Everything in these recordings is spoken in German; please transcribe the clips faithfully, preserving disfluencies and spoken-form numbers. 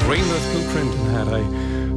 Rainbows Blueprint in H drei.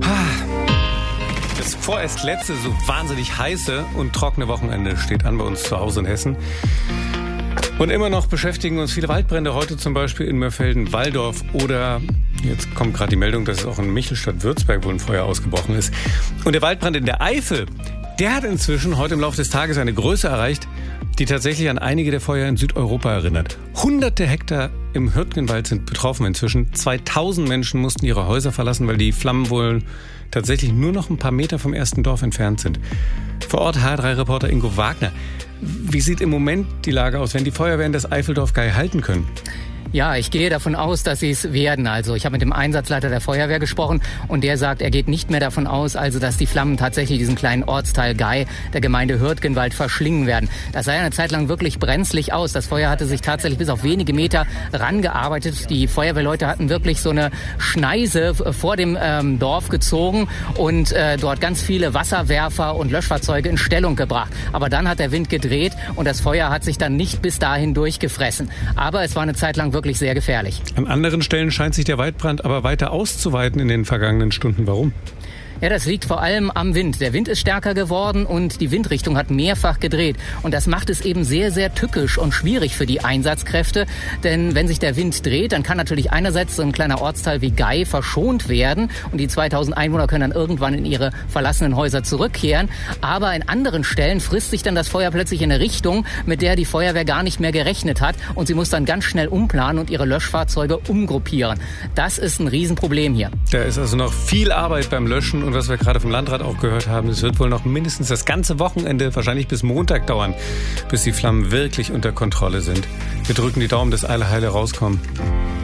Das vorerst letzte, so wahnsinnig heiße und trockene Wochenende steht an bei uns zu Hause in Hessen. Und immer noch beschäftigen uns viele Waldbrände, heute zum Beispiel in Mörfelden-Walldorf oder jetzt kommt gerade die Meldung, dass es auch in Michelstadt-Würzberg wohl ein Feuer ausgebrochen ist. Und der Waldbrand in der Eifel, der hat inzwischen heute im Laufe des Tages eine Größe erreicht, die tatsächlich an einige der Feuer in Südeuropa erinnert. Hunderte Hektar im Hürtgenwald sind betroffen inzwischen. zweitausend Menschen mussten ihre Häuser verlassen, weil die Flammen wohl tatsächlich nur noch ein paar Meter vom ersten Dorf entfernt sind. Vor Ort H drei Reporter Ingo Wagner. Wie sieht im Moment die Lage aus, wenn die Feuerwehren das Eifeldorf Gei halten können? Ja, ich gehe davon aus, dass sie es werden. Also ich habe mit dem Einsatzleiter der Feuerwehr gesprochen und der sagt, er geht nicht mehr davon aus, also dass die Flammen tatsächlich diesen kleinen Ortsteil Gei der Gemeinde Hürtgenwald verschlingen werden. Das sah ja eine Zeit lang wirklich brenzlig aus. Das Feuer hatte sich tatsächlich bis auf wenige Meter rangearbeitet. Die Feuerwehrleute hatten wirklich so eine Schneise vor dem ähm, Dorf gezogen und äh, dort ganz viele Wasserwerfer und Löschfahrzeuge in Stellung gebracht. Aber dann hat der Wind gedreht und das Feuer hat sich dann nicht bis dahin durchgefressen. Aber es war eine Zeit lang wirklich wirklich sehr gefährlich. An anderen Stellen scheint sich der Waldbrand aber weiter auszuweiten in den vergangenen Stunden. Warum? Ja, das liegt vor allem am Wind. Der Wind ist stärker geworden und die Windrichtung hat mehrfach gedreht. Und das macht es eben sehr, sehr tückisch und schwierig für die Einsatzkräfte. Denn wenn sich der Wind dreht, dann kann natürlich einerseits so ein kleiner Ortsteil wie Gei verschont werden. Und die zweitausend Einwohner können dann irgendwann in ihre verlassenen Häuser zurückkehren. Aber in anderen Stellen frisst sich dann das Feuer plötzlich in eine Richtung, mit der die Feuerwehr gar nicht mehr gerechnet hat. Und sie muss dann ganz schnell umplanen und ihre Löschfahrzeuge umgruppieren. Das ist ein Riesenproblem hier. Da ist also noch viel Arbeit beim Löschen. Und was wir gerade vom Landrat auch gehört haben, es wird wohl noch mindestens das ganze Wochenende, wahrscheinlich bis Montag dauern, bis die Flammen wirklich unter Kontrolle sind. Wir drücken die Daumen, dass alle heile rauskommen.